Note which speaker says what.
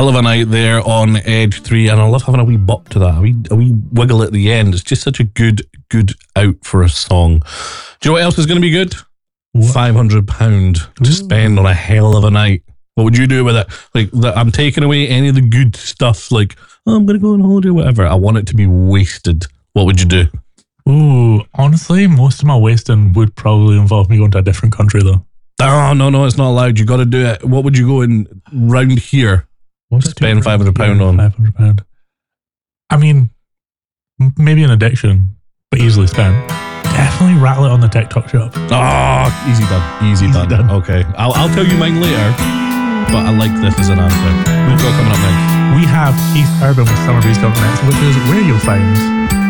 Speaker 1: hell of a night there on Edge 3, and I love having a wee bop to that, a wee wiggle at the end. It's just such a good out for a song. Do you know what else is going to be good? £500 to spend on a hell of a night. What would you do with it? Like, I'm taking away any of the good stuff, like, oh, I'm going to go on holiday or whatever. I want it to be wasted. What would you do?
Speaker 2: Ooh, honestly, most of my wasting would probably involve me going to a different country, though.
Speaker 1: Oh, no, it's not allowed. You got to do it. What would you go in round here? Spend £500 on?
Speaker 2: £500. I mean, maybe an addiction, but easily spent. Definitely rattle it on the TikTok shop.
Speaker 1: Oh, easy done. Okay, I'll tell you mine later, but I like this as an answer. We've got coming up next.
Speaker 2: We have Keith Urban with Summer Breeze coming next, which is Radio Finds.